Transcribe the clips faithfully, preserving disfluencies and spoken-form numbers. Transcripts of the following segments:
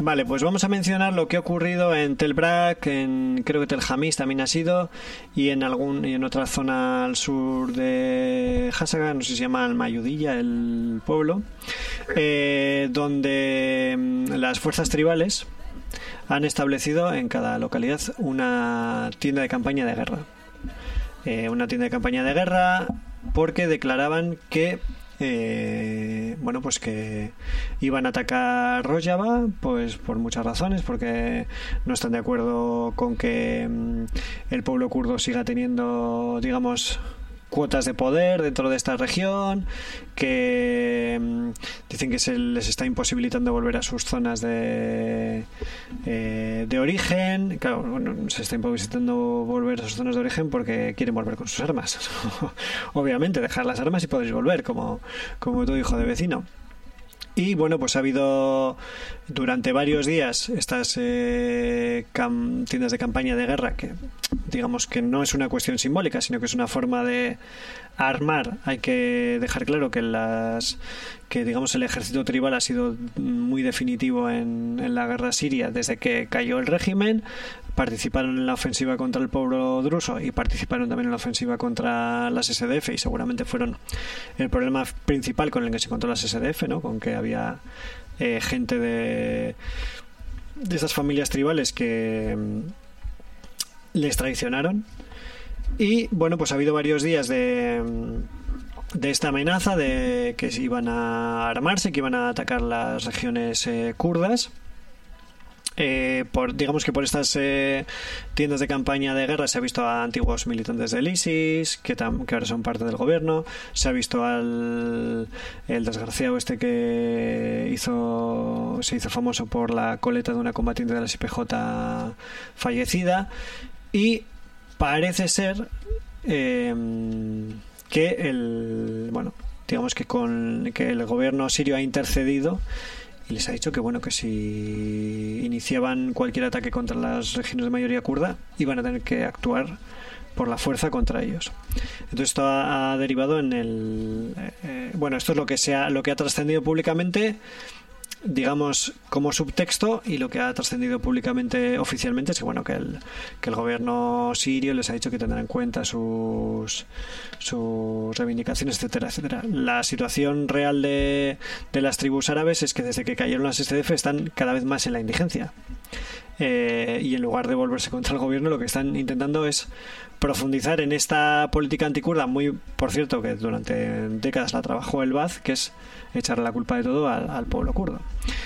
Vale, pues vamos a mencionar lo que ha ocurrido en Tel Brak, en creo que Tel Hamis también ha sido, y en algún y en otra zona al sur de Hasaka, no sé si se llama Almayudilla, el pueblo, eh, donde las fuerzas tribales han establecido en cada localidad una tienda de campaña de guerra. Eh, una tienda de campaña de guerra porque declaraban que Eh, bueno, pues que iban a atacar Rojava, pues por muchas razones, porque no están de acuerdo con que mm, el pueblo kurdo siga teniendo, digamos, cuotas de poder dentro de esta región, que mmm, dicen que se les está imposibilitando volver a sus zonas de eh, de origen. Claro, bueno, se está imposibilitando volver a sus zonas de origen porque quieren volver con sus armas. Obviamente, dejar las armas y podéis volver, como, como tu hijo de vecino. Y bueno, pues ha habido durante varios días estas eh, cam- tiendas de campaña de guerra, que digamos que no es una cuestión simbólica, sino que es una forma de armar. Hay que dejar claro que las que digamos el ejército tribal ha sido muy definitivo en, en la guerra siria desde que cayó el régimen. Participaron en la ofensiva contra el pueblo druso y participaron también en la ofensiva contra las S D F, y seguramente fueron el problema principal con el que se encontró las S D F, ¿no? Con que había eh, gente de de esas familias tribales que mm, les traicionaron. Y bueno, pues ha habido varios días de de esta amenaza de que iban a armarse, que iban a atacar las regiones eh, kurdas. Eh, por, digamos que por estas eh, tiendas de campaña de guerra se ha visto a antiguos militantes del ISIS que, tam, que ahora son parte del gobierno. Se ha visto al el desgraciado este que hizo se hizo famoso por la coleta de una combatiente de la S P J fallecida. Y parece ser eh, que el bueno digamos que con que el gobierno sirio ha intercedido y les ha dicho que bueno que si iniciaban cualquier ataque contra las regiones de mayoría kurda iban a tener que actuar por la fuerza contra ellos. Entonces esto ha, ha derivado en el eh, bueno esto es lo que se ha, lo que ha trascendido públicamente, digamos, como subtexto, y lo que ha trascendido públicamente oficialmente es que bueno que el, que el gobierno sirio les ha dicho que tendrá en cuenta sus sus reivindicaciones, etcétera, etcétera. La situación real de, de las tribus árabes es que desde que cayeron las S D F están cada vez más en la indigencia. Eh, y en lugar de volverse contra el gobierno, lo que están intentando es profundizar en esta política antikurda, muy, por cierto, que durante décadas la trabajó el Ba'ath, que es echarle la culpa de todo al, al pueblo kurdo.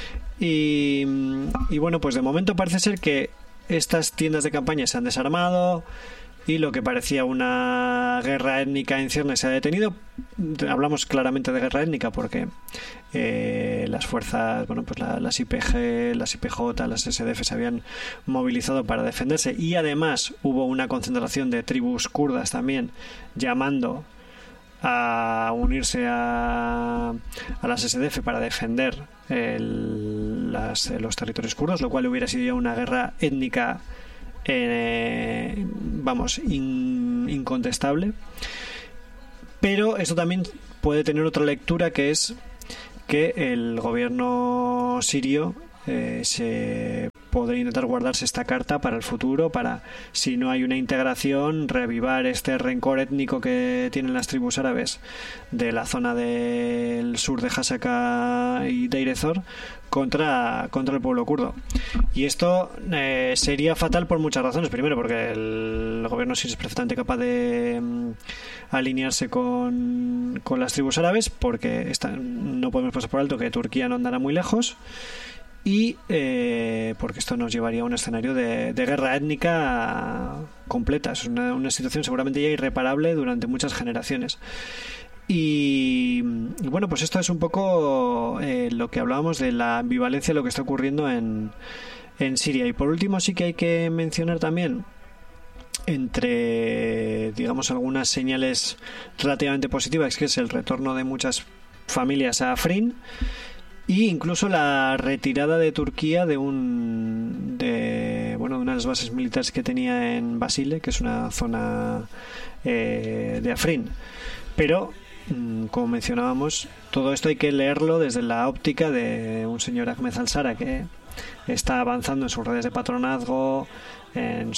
Y, y bueno, pues de momento parece ser que estas tiendas de campaña se han desarmado y lo que parecía una guerra étnica en ciernes se ha detenido. Hablamos claramente de guerra étnica porque eh, las fuerzas, bueno, pues la, las I P G, las I P J, las S D F se habían movilizado para defenderse, y además hubo una concentración de tribus kurdas también llamando a unirse a, a las S D F para defender el, las, los territorios kurdos, lo cual hubiera sido ya una guerra étnica Eh, vamos, in, incontestable. Pero esto también puede tener otra lectura, que es que el gobierno sirio eh, se podría intentar guardarse esta carta para el futuro, para, si no hay una integración, reavivar este rencor étnico que tienen las tribus árabes de la zona del sur de Hasaka y Deir ez-Zor contra, contra el pueblo kurdo. Y esto eh, sería fatal por muchas razones. Primero, porque el gobierno sirio es perfectamente capaz de um, alinearse con, con las tribus árabes, porque está, no podemos pasar por alto que Turquía no andará muy lejos. Y eh, porque esto nos llevaría a un escenario de, de guerra étnica completa. Es una, una situación seguramente ya irreparable durante muchas generaciones. Y, y bueno, pues esto es un poco eh, lo que hablábamos de la ambivalencia de lo que está ocurriendo en, en Siria. Y por último sí que hay que mencionar también, entre digamos algunas señales relativamente positivas, que es el retorno de muchas familias a Afrin, y incluso la retirada de Turquía de un de bueno de unas bases militares que tenía en Basile, que es una zona eh, de Afrin. Pero como mencionábamos, todo esto hay que leerlo desde la óptica de un señor Ahmed al-Sara que está avanzando en sus redes de patronazgo, en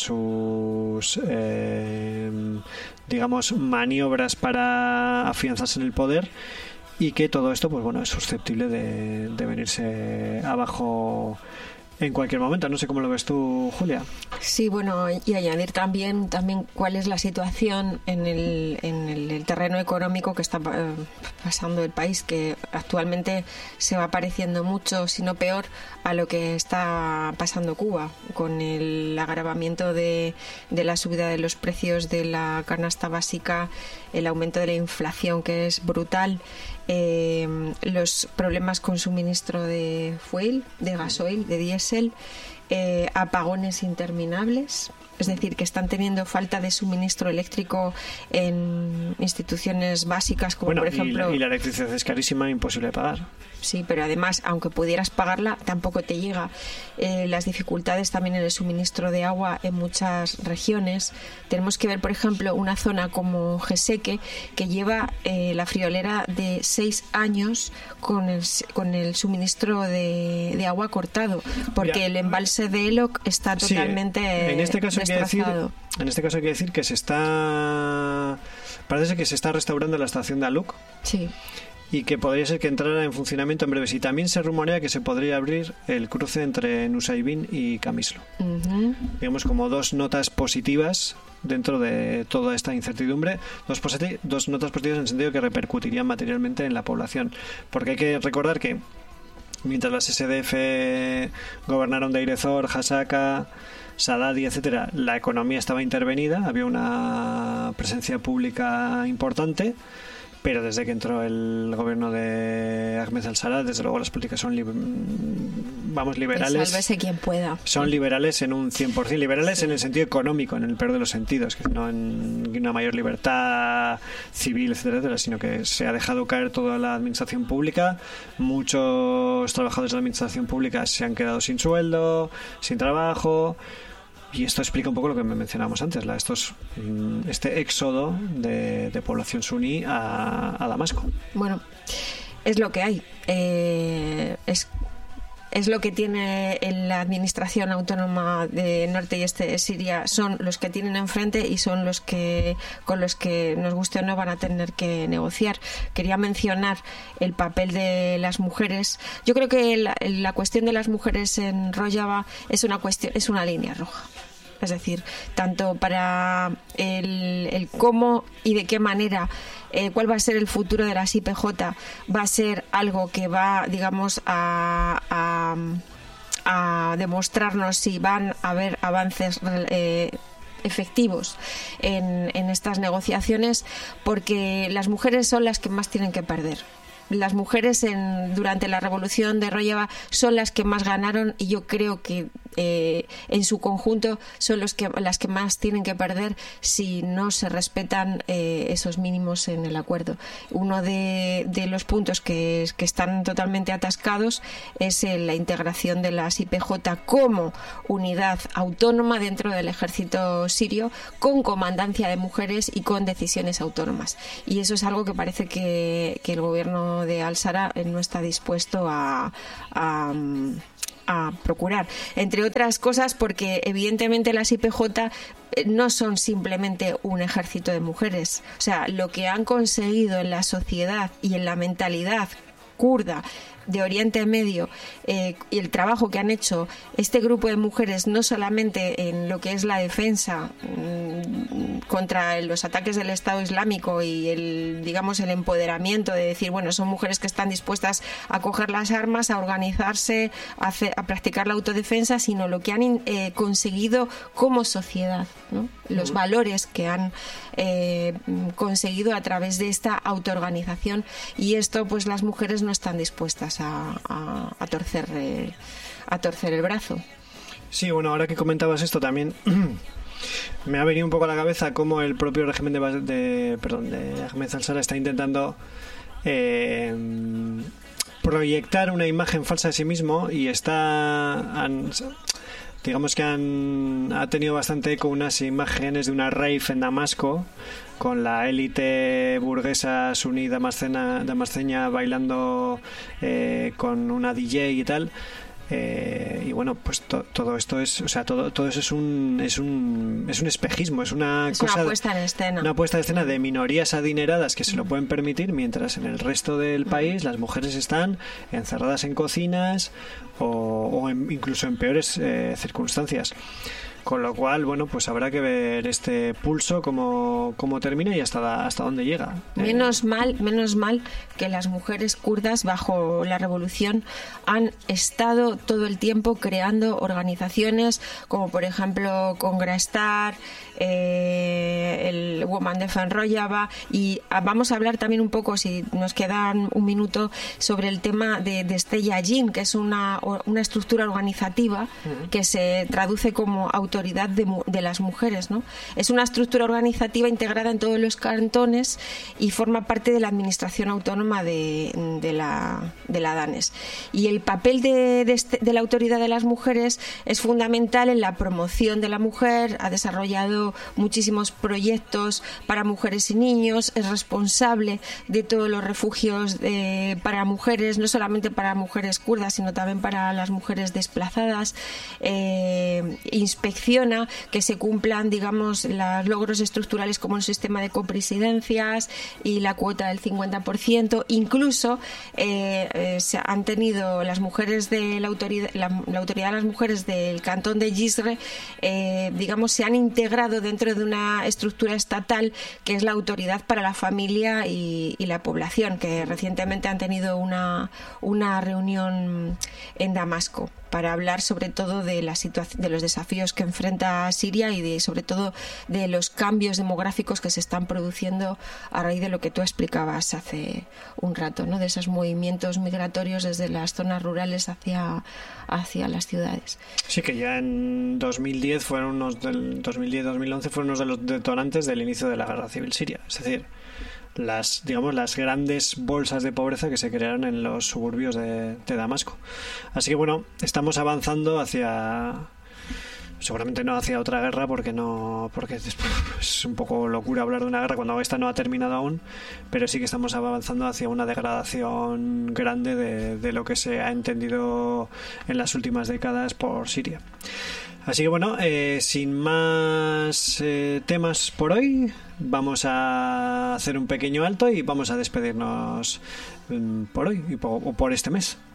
sus eh, digamos maniobras para afianzarse en el poder, y que todo esto pues bueno es susceptible de, de venirse abajo en cualquier momento. No sé cómo lo ves tú, Julia. Sí, bueno, y añadir también también cuál es la situación en el, en el, el terreno económico que está eh, pasando el país, que actualmente se va pareciendo mucho, si no peor, a lo que está pasando Cuba, con el agravamiento de, de la subida de los precios de la canasta básica, el aumento de la inflación, que es brutal, eh, los problemas con suministro de fuel, de gasoil, de diésel, eh, apagones interminables. Es decir, que están teniendo falta de suministro eléctrico en instituciones básicas como bueno, por ejemplo... Y la, y la electricidad es carísima, imposible de pagar. Sí, pero además, aunque pudieras pagarla, tampoco te llega. Eh, las dificultades también en el suministro de agua en muchas regiones. Tenemos que ver, por ejemplo, una zona como Geseque, que lleva eh, la friolera de seis años con el, con el suministro de, de agua cortado, porque ya. el embalse de Eloc está totalmente sí, en este caso destrozado. Hay que decir, en este caso hay que decir que se está... Parece que se está restaurando la estación de Aluc. Sí. Y que podría ser que entrara en funcionamiento en breves. Y también se rumorea que se podría abrir el cruce entre Nusaybin y Camislo. Uh-huh. Digamos como dos notas positivas dentro de toda esta incertidumbre. Dos, posit- dos notas positivas en el sentido que repercutirían materialmente en la población. Porque hay que recordar que mientras las S D F gobernaron Deir ez-Zor, Hasaka, Saadati, etcétera, la economía estaba intervenida, había una presencia pública importante. Pero desde que entró el gobierno de Ahmed al-Sharaa, desde luego las políticas son li- vamos liberales. Sálvese quien pueda. Son liberales en un cien por ciento. Liberales sí. En el sentido económico, en el peor de los sentidos, que no en una mayor libertad civil, etcétera, etcétera, sino que se ha dejado caer toda la administración pública. Muchos trabajadores de la administración pública se han quedado sin sueldo, sin trabajo. Y esto explica un poco lo que mencionábamos antes, la, estos, este éxodo de, de población suní a, a Damasco. Bueno, es lo que hay. Eh, es, es lo que tiene la administración autónoma de norte y este de Siria. Son los que tienen enfrente y son los que con los que, nos guste o no, van a tener que negociar. Quería mencionar el papel de las mujeres. Yo creo que la, la cuestión de las mujeres en Rojava es una cuestión, es una línea roja. Es decir, tanto para el, el cómo y de qué manera, eh, cuál va a ser el futuro de las I P J, va a ser algo que va, digamos, a, a, a demostrarnos si van a haber avances eh, efectivos en, en estas negociaciones, porque las mujeres son las que más tienen que perder. Las mujeres en, durante la revolución de Rojava son las que más ganaron, y yo creo que eh, en su conjunto son los que, las que más tienen que perder si no se respetan eh, esos mínimos en el acuerdo. Uno de, de los puntos que, que están totalmente atascados es eh, la integración de las I P J como unidad autónoma dentro del ejército sirio, con comandancia de mujeres y con decisiones autónomas. Y eso es algo que parece que, que el gobierno de al-Sharaa no está dispuesto a, a, a procurar, entre otras cosas porque evidentemente las I P J no son simplemente un ejército de mujeres. O sea, lo que han conseguido en la sociedad y en la mentalidad kurda de Oriente Medio, eh, y el trabajo que han hecho este grupo de mujeres, no solamente en lo que es la defensa mmm, contra los ataques del Estado Islámico y el, digamos, el empoderamiento de decir, bueno, son mujeres que están dispuestas a coger las armas, a organizarse, a, hacer, a practicar la autodefensa, sino lo que han eh, conseguido como sociedad, ¿no? Los valores que han eh, conseguido a través de esta autoorganización, y esto pues las mujeres no están dispuestas a, a, a torcer eh, a torcer el brazo. Sí, bueno, ahora que comentabas esto también me ha venido un poco a la cabeza cómo el propio régimen de, de perdón de Ahmed al-Sharaa está intentando eh, proyectar una imagen falsa de sí mismo, y está han, digamos que han ha tenido bastante eco unas imágenes de una rave en Damasco con la élite burguesa suní damascena, damasceña bailando eh, con una D J y tal, Eh, y bueno, pues to, todo esto es, o sea, todo, todo eso es un, es un, es un espejismo, es una es cosa, una puesta en escena. Una puesta en escena de minorías adineradas que se lo pueden permitir, mientras en el resto del país las mujeres están encerradas en cocinas o, o en, incluso en peores eh, circunstancias. Con lo cual, bueno, pues habrá que ver este pulso cómo, cómo termina y hasta, hasta dónde llega. Menos mal, menos mal que las mujeres kurdas bajo la revolución han estado todo el tiempo creando organizaciones como por ejemplo Congrastar, eh, el Woman Defend Rojava, y vamos a hablar también un poco, si nos quedan un minuto, sobre el tema de, de Steyagin, que es una, una estructura organizativa uh-huh. que se traduce como autoridad de, de las mujeres, ¿no? Es una estructura organizativa integrada en todos los cantones y forma parte de la administración autónoma de, de, la, de la Danes. Y el papel de, de, este, de la autoridad de las mujeres es fundamental en la promoción de la mujer, ha desarrollado muchísimos proyectos para mujeres y niños, es responsable de todos los refugios de, para mujeres, no solamente para mujeres kurdas, sino también para las mujeres desplazadas, eh, inspecciona que se cumplan, digamos, los logros estructurales como el sistema de copresidencias y la cuota del cincuenta por ciento. Incluso eh, eh, se han tenido las mujeres de la autoridad, la, la autoridad de las mujeres del cantón de Gisre, eh, digamos, se han integrado dentro de una estructura estatal que es la Autoridad para la Familia y, y la Población, que recientemente han tenido una, una reunión en Damasco para hablar sobre todo de la situación, de los desafíos que enfrenta Siria y de, sobre todo de los cambios demográficos que se están produciendo a raíz de lo que tú explicabas hace un rato, ¿no? De esos movimientos migratorios desde las zonas rurales hacia, hacia las ciudades. Sí, que ya en dos mil diez fueron unos del dos mil diez dos mil once fueron unos de los detonantes del inicio de la guerra civil siria, es decir, las, digamos, las grandes bolsas de pobreza que se crearon en los suburbios de, de Damasco. Así que bueno, estamos avanzando hacia, seguramente no hacia otra guerra, porque no, porque es un poco locura hablar de una guerra cuando esta no ha terminado aún, pero sí que estamos avanzando hacia una degradación grande de, de lo que se ha entendido en las últimas décadas por Siria. Así que bueno, eh, sin más eh, temas por hoy, vamos a hacer un pequeño alto y vamos a despedirnos um, por hoy y por, por este mes.